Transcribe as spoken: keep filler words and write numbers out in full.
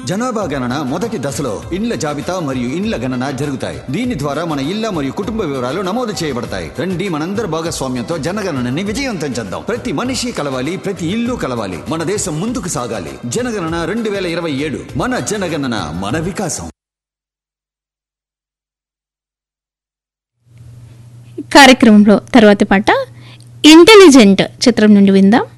జనాభా గణన మొదటి దశలో ఇండ్ల జాబితా మరియు ఇండ్ల గణన జరుగుతాయి. దీని ద్వారా మన ఇళ్ల మరియు కుటుంబ వివరాలు నమోదు చేయబడతాయి. రండి మనందరి భాగస్వామ్యంతో జనగణనని విజయవంతం చేద్దాం. ప్రతి మనిషి కలవాలి, ప్రతి ఇల్లు కలవాలి. మన దేశం ముందుకు సాగాలి. జనగణన రెండు వేల ఇరవై ఏడు మన జనగణన మన వికాసం. కార్యక్రమంలో తర్వాతి పాట ఇంటెలిజెంట్ చిత్రం నుండి విందాం.